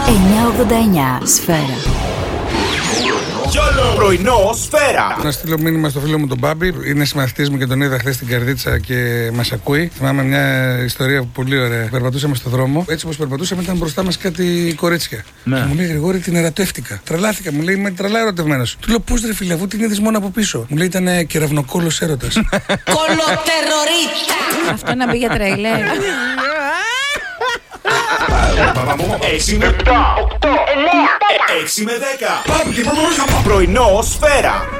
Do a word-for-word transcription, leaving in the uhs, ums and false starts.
εννιά ογδόντα εννιά Σφαίρα. Πρωινό Σφαίρα. Να στείλω μήνυμα στο φίλο μου τον Μπάμπη. Είναι συμμαθητής μου και τον είδα χθες στην Καρδίτσα και μας ακούει. Θυμάμαι μια ιστορία πολύ ωραία. Περπατούσαμε στον δρόμο. Έτσι όπως περπατούσαμε, ήταν μπροστά μας κάτι κορίτσια. Ναι. Και μου λέει, Γρηγόρη, την ερωτεύτηκα. Τρελάθηκα. Μου λέει, είμαι τρελά ερωτευμένος. Του λέω, πώς ρε φίλε, αφού την είδες μόνο από πίσω. Μου λέει, ήταν κεραυνοκόλος έρωτας. Κολοτερορίτα. Αυτό να μπει για τρέιλερ. έξι με επτά, οκτώ, εννιά, έξι με δέκα. Πρωινό Σφαίρα.